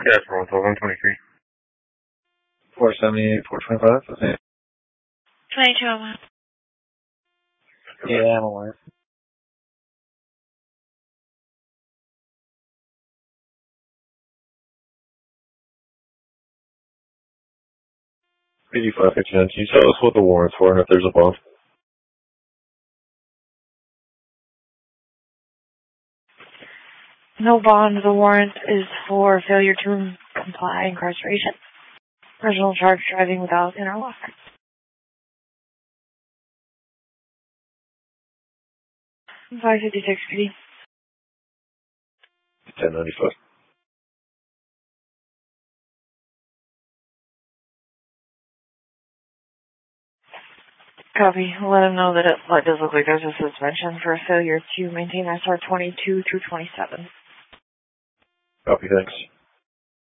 Yeah, it's wrong. 123. 478, 425. 22 a month. Yeah, I'm aware. $85.59. Can you tell us what the warrant's for and if there's a bond? No bond. The warrant is for failure to comply, incarceration. Original charge, driving without interlock. 556 PD. 1095. Copy. Let him know that it does look like there's a suspension for failure to maintain SR 22 through 27. Copy, thanks.